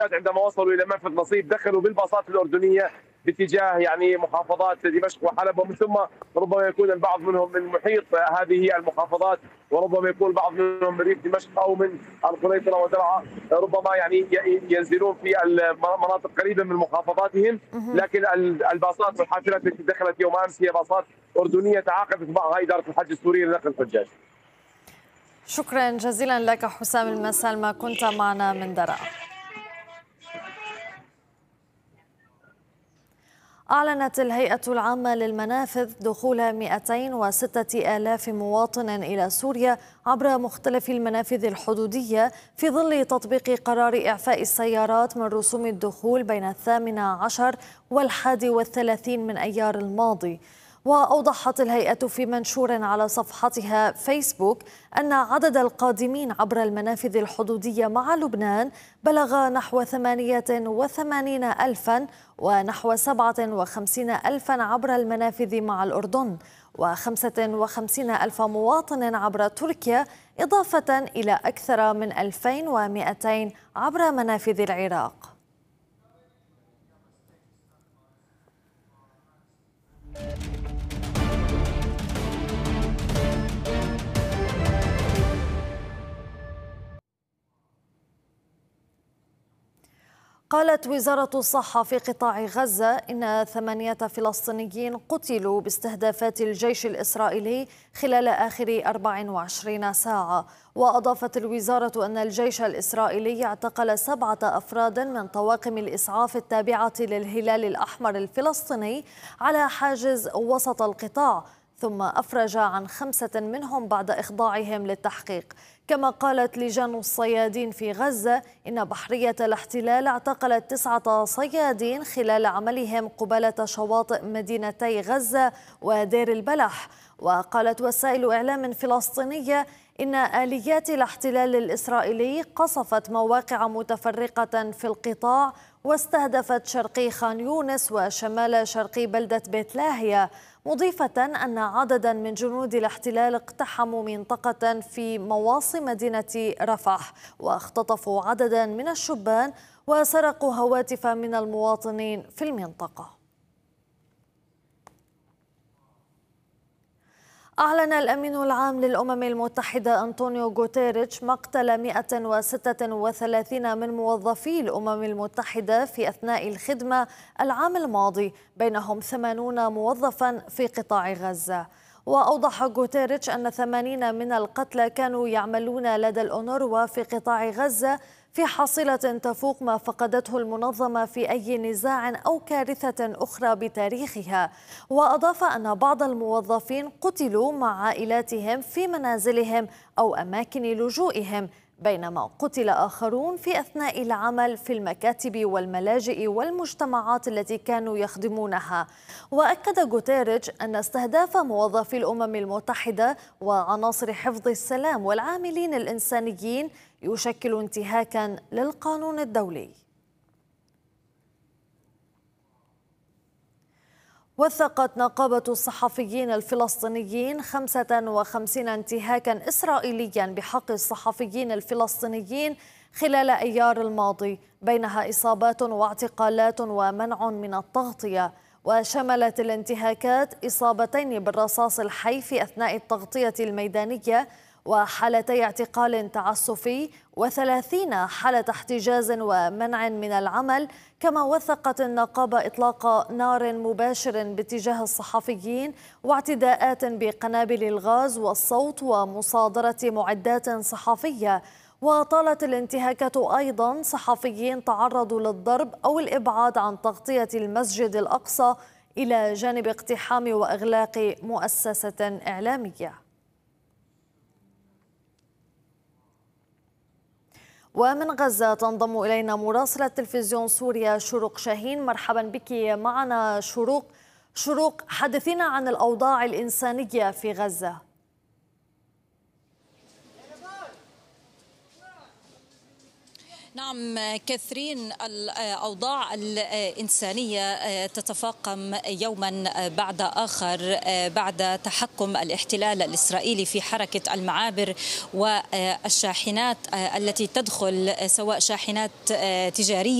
عندما وصلوا إلى منفذ نصيب دخلوا بالباصات الأردنية باتجاه يعني محافظات دمشق وحلب، ومن ثم ربما يكون البعض منهم من محيط هذه المحافظات، وربما يكون البعض منهم من ريف دمشق او من القنيطره ودرعا، ربما يعني ينزلون في المناطق قريبه من محافظاتهم، لكن الباصات والحافلات التي دخلت يوم امس هي باصات اردنيه تعاقدت معها اداره الحج السوريه لنقل الحجاج. شكرا جزيلا لك حسام المسالمة، كنت معنا من درعا. أعلنت الهيئة العامة للمنافذ دخول 206 آلاف مواطن إلى سوريا عبر مختلف المنافذ الحدودية في ظل تطبيق قرار إعفاء السيارات من رسوم الدخول بين 18 و31 من أيار الماضي. وأوضحت الهيئة في منشور على صفحتها فيسبوك أن عدد القادمين عبر المنافذ الحدودية مع لبنان بلغ نحو 88 ألفا ونحو 57 ألفا عبر المنافذ مع الأردن، و55 ألف مواطن عبر تركيا، إضافة إلى أكثر من 2200 عبر منافذ العراق. قالت وزارة الصحة في قطاع غزة إن 8 فلسطينيين قتلوا باستهدافات الجيش الإسرائيلي خلال آخر 24 ساعة. وأضافت الوزارة أن الجيش الإسرائيلي اعتقل 7 أفراد من طواقم الإسعاف التابعة للهلال الأحمر الفلسطيني على حاجز وسط القطاع، ثم أفرج عن 5 منهم بعد إخضاعهم للتحقيق. كما قالت لجان الصيادين في غزة إن بحرية الاحتلال اعتقلت 9 صيادين خلال عملهم قبالة شواطئ مدينتي غزة ودير البلح. وقالت وسائل إعلام فلسطينية إن آليات الاحتلال الإسرائيلي قصفت مواقع متفرقة في القطاع واستهدفت شرقي خان يونس وشمال شرقي بلدة بيت لاهيا، مضيفة أن عددا من جنود الاحتلال اقتحموا منطقة في مواصي مدينة رفح واختطفوا عددا من الشبان وسرقوا هواتف من المواطنين في المنطقة. أعلن الأمين العام للأمم المتحدة أنطونيو غوتيريتش مقتل 136 من موظفي الأمم المتحدة في أثناء الخدمة العام الماضي، بينهم 80 موظفا في قطاع غزة. وأوضح غوتيريتش أن 80 من القتلى كانوا يعملون لدى الأونروا في قطاع غزة في حصيلة تفوق ما فقدته المنظمة في أي نزاع أو كارثة أخرى بتاريخها. وأضاف أن بعض الموظفين قتلوا مع عائلاتهم في منازلهم أو أماكن لجوئهم، بينما قتل آخرون في أثناء العمل في المكاتب والملاجئ والمجتمعات التي كانوا يخدمونها. وأكد غوتيريتش أن استهداف موظفي الأمم المتحدة وعناصر حفظ السلام والعاملين الإنسانيين يشكل انتهاكا للقانون الدولي. وثقت نقابة الصحفيين الفلسطينيين 55 انتهاكا إسرائيليا بحق الصحفيين الفلسطينيين خلال أيار الماضي، بينها إصابات واعتقالات ومنع من التغطية. وشملت الانتهاكات إصابتين بالرصاص الحي في أثناء التغطية الميدانية، وحالتي اعتقال تعسفي، و30 حالة احتجاز ومنع من العمل. كما وثقت النقابة إطلاق نار مباشر باتجاه الصحفيين واعتداءات بقنابل الغاز والصوت ومصادرة معدات صحفية. وطالت الانتهاكات أيضا صحفيين تعرضوا للضرب أو الإبعاد عن تغطية المسجد الأقصى، إلى جانب اقتحام وإغلاق مؤسسة إعلامية. ومن غزة تنضم إلينا مراسلة تلفزيون سوريا شروق شاهين. مرحبا بك معنا شروق، حدثينا عن الأوضاع الإنسانية في غزة. نعم كثيرين، الأوضاع الإنسانية تتفاقم يوما بعد آخر بعد تحكم الاحتلال الإسرائيلي في حركة المعابر والشاحنات التي تدخل، سواء شاحنات تجارية